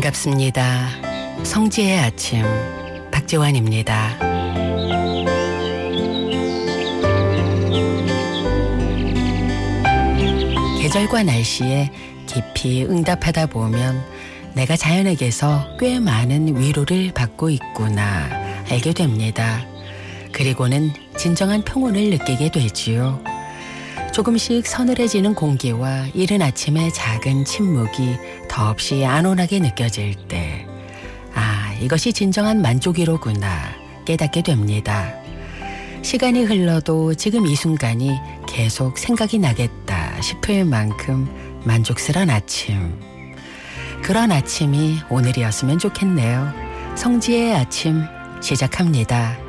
반갑습니다. 성지의 아침 박지환입니다. 계절과 날씨에 깊이 응답하다 보면 내가 자연에게서 꽤 많은 위로를 받고 있구나 알게 됩니다. 그리고는 진정한 평온을 느끼게 되지요. 조금씩 서늘해지는 공기와 이른 아침의 작은 침묵이 더없이 안온하게 느껴질 때, 이것이 진정한 만족이로구나 깨닫게 됩니다. 시간이 흘러도 지금 이 순간이 계속 생각이 나겠다 싶을 만큼 만족스러운 아침. 그런 아침이 오늘이었으면 좋겠네요. 성지의 아침 시작합니다.